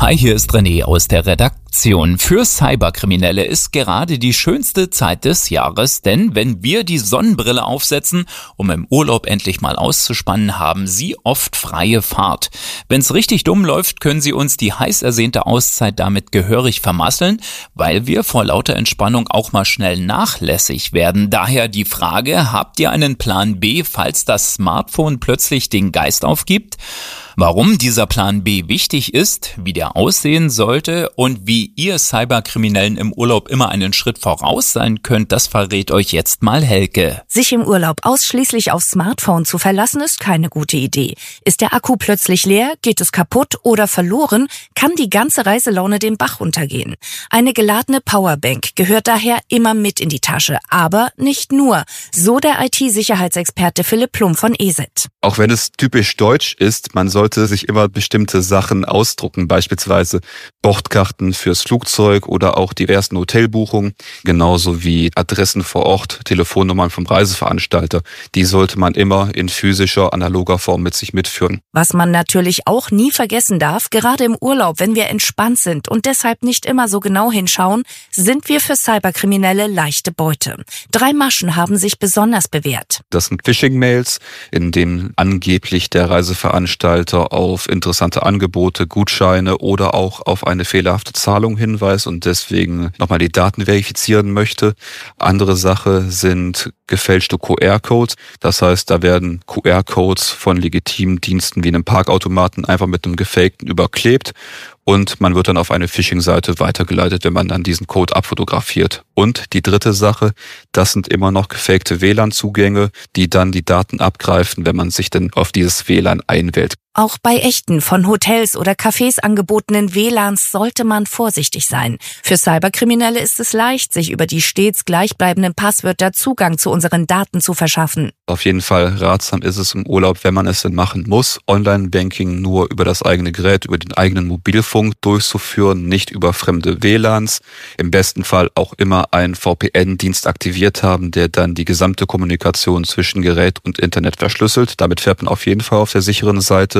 Hi, hier ist René aus der Redaktion. Für Cyberkriminelle ist gerade die schönste Zeit des Jahres, denn wenn wir die Sonnenbrille aufsetzen, um im Urlaub endlich mal auszuspannen, haben sie oft freie Fahrt. Wenn's richtig dumm läuft, können sie uns die heiß ersehnte Auszeit damit gehörig vermasseln, weil wir vor lauter Entspannung auch mal schnell nachlässig werden. Daher die Frage, habt ihr einen Plan B, falls das Smartphone plötzlich den Geist aufgibt? Warum dieser Plan B wichtig ist, wie der aussehen sollte und wie ihr Cyberkriminellen im Urlaub immer einen Schritt voraus sein könnt, das verrät euch jetzt mal Helke. Sich im Urlaub ausschließlich aufs Smartphone zu verlassen, ist keine gute Idee. Ist der Akku plötzlich leer, geht es kaputt oder verloren, kann die ganze Reiselaune den Bach runtergehen. Eine geladene Powerbank gehört daher immer mit in die Tasche, aber nicht nur. So der IT-Sicherheitsexperte Philipp Plum von ESET. Auch wenn es typisch deutsch ist, man sollte sich immer bestimmte Sachen ausdrucken, beispielsweise Bordkarten fürs Flugzeug oder auch die ersten Hotelbuchungen, genauso wie Adressen vor Ort, Telefonnummern vom Reiseveranstalter. Die sollte man immer in physischer, analoger Form mit sich mitführen. Was man natürlich auch nie vergessen darf, gerade im Urlaub, wenn wir entspannt sind und deshalb nicht immer so genau hinschauen, sind wir für Cyberkriminelle leichte Beute. 3 Maschen haben sich besonders bewährt. Das sind Phishing-Mails, in denen angeblich der Reiseveranstalter auf interessante Angebote, Gutscheine oder auch auf eine fehlerhafte Zahlung hinweist und deswegen nochmal die Daten verifizieren möchte. Andere Sache sind gefälschte QR-Codes. Das heißt, da werden QR-Codes von legitimen Diensten wie einem Parkautomaten einfach mit einem gefakten überklebt und man wird dann auf eine Phishing-Seite weitergeleitet, wenn man dann diesen Code abfotografiert. Und die dritte Sache, das sind immer noch gefakte WLAN-Zugänge, die dann die Daten abgreifen, wenn man sich dann auf dieses WLAN einwählt. Auch bei echten, von Hotels oder Cafés angebotenen WLANs sollte man vorsichtig sein. Für Cyberkriminelle ist es leicht, sich über die stets gleichbleibenden Passwörter Zugang zu unseren Daten zu verschaffen. Auf jeden Fall ratsam ist es im Urlaub, wenn man es denn machen muss, Online-Banking nur über das eigene Gerät, über den eigenen Mobilfunk durchzuführen, nicht über fremde WLANs. Im besten Fall auch immer einen VPN-Dienst aktiviert haben, der dann die gesamte Kommunikation zwischen Gerät und Internet verschlüsselt. Damit fährt man auf jeden Fall auf der sicheren Seite.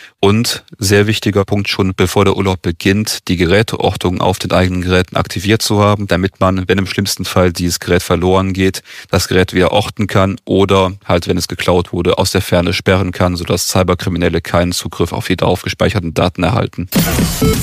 Und sehr wichtiger Punkt, schon bevor der Urlaub beginnt, die Geräteortung auf den eigenen Geräten aktiviert zu haben, damit man, wenn im schlimmsten Fall dieses Gerät verloren geht, das Gerät wieder orten kann oder halt, wenn es geklaut wurde, aus der Ferne sperren kann, sodass Cyberkriminelle keinen Zugriff auf die darauf gespeicherten Daten erhalten.